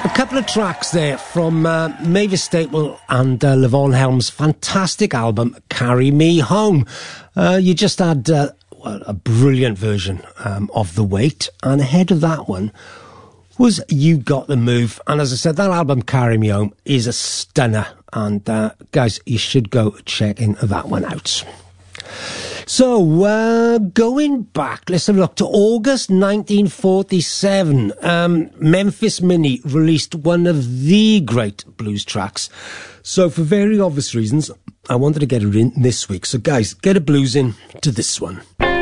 A couple of tracks there from Mavis Staple and Levon Helm's fantastic album, Carry Me Home. You just had a brilliant version of The Weight, and ahead of that one was You Got the Move. And as I said, that album, Carry Me Home, is a stunner. And guys, you should go checking that one out. So, going back, let's have a look to August 1947. Memphis Minnie released one of the great blues tracks. So, for very obvious reasons, I wanted to get it in this week. So, guys, get a blues in to this one.